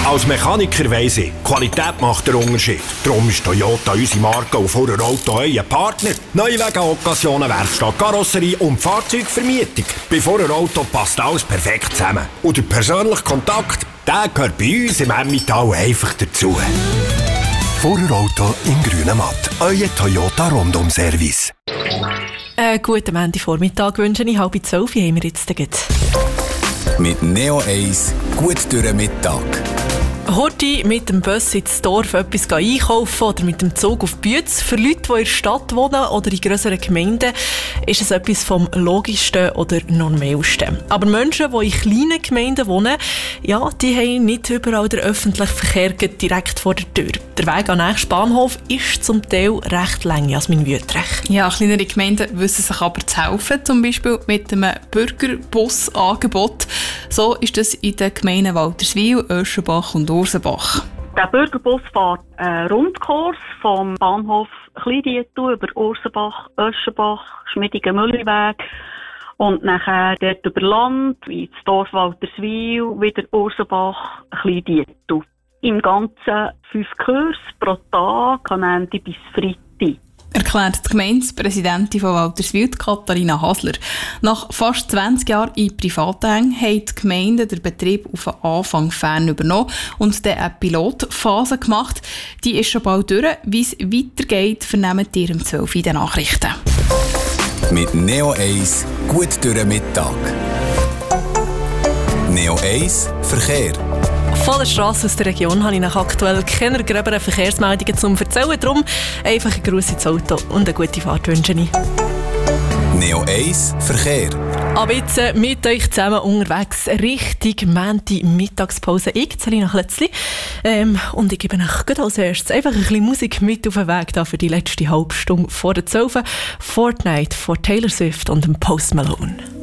Als Mechaniker weiss ich, Qualität macht den Unterschied. Darum ist Toyota unsere Marke und vor einem Auto euer Partner. Neuwagen, Occasionen, Werkstatt, Karosserie und Fahrzeugvermietung. Bei vor einem Auto passt alles perfekt zusammen. Und der persönliche Kontakt, der gehört bei uns im Emmental einfach dazu. Vorderauto im grünen Matt. Euer Toyota Rundum-Service. Guten Montagvormittag wünsche ich. 11:30 haben wir jetzt gleich. Mit Neo 1 gut durch den Mittag. Heute mit dem Bus ins Dorf etwas einkaufen oder mit dem Zug auf Büetz. Für Leute, die in der Stadt wohnen oder in grösseren Gemeinden, ist es etwas vom Logischsten oder Normalsten. Aber Menschen, die in kleinen Gemeinden wohnen, ja, die haben nicht überall den öffentlichen Verkehr direkt vor der Tür. Der Weg an den nächsten Bahnhof ist zum Teil recht lang, Jasmin Wüthrich. Ja, kleinere Gemeinden wissen sich aber zu helfen, zum Beispiel mit einem Bürgerbus-Angebot. So ist das in den Gemeinden Walterswil, Öschenbach und Ursenbach. Der Bürgerbus fährt einen Rundkurs vom Bahnhof Kleindietl über Ursenbach, Öschenbach, Schmiedigen-Mülliweg und nachher dort über Land, wie das Dorf Walterswil, wieder Ursenbach, Kleindietl. Im Ganzen 5 Kurse pro Tag, von Ende bis Freitag. Erklärt die Gemeindepräsidentin von Walterswil, Katharina Hasler. Nach fast 20 Jahren in Privathängen haben die Gemeinden den Betrieb auf den Anfang fern übernommen und dann eine Pilotphase gemacht. Die ist schon bald durch. Wie es weitergeht, vernehmt ihr um 12 Uhr in den Nachrichten. Mit Neo 1 gut durch den Mittag. Neo 1 Verkehr. Von der Strasse aus der Region habe ich nach aktuell keine gröberen Verkehrsmeldungen zum Erzählen. Darum einfach einen Gruß ins Auto und eine gute Fahrt wünsche ich. Neo 1 Verkehr. Aber jetzt mit euch zusammen unterwegs Richtung Mittagspause. Ich zähle nach Lätzli. Und ich gebe euch gerade als erstes einfach ein bisschen Musik mit auf den Weg da für die letzte halbe Stunde vor der 12. Fortnite von Taylor Swift und dem Post Malone.